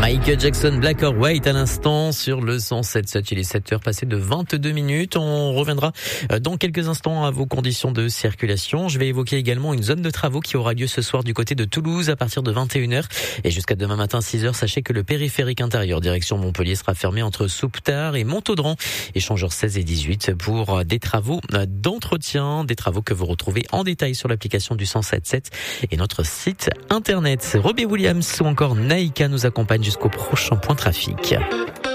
Michael Jackson, Black or White à l'instant sur le 107.7. Il est 7h passé de 22 minutes. On reviendra dans quelques instants à vos conditions de circulation. Je vais évoquer également une zone de travaux qui aura lieu ce soir du côté de Toulouse à partir de 21h et jusqu'à demain matin 6h. Sachez que le périphérique intérieur direction Montpellier sera fermé entre Souptard et Montaudran, échangeurs 16 et 18 pour des travaux d'entretien, des travaux que vous retrouvez en détail sur l'application du 107.7 et notre site internet. Robbie Williams ou encore Naïka nous accompagnent jusqu'au prochain point trafic.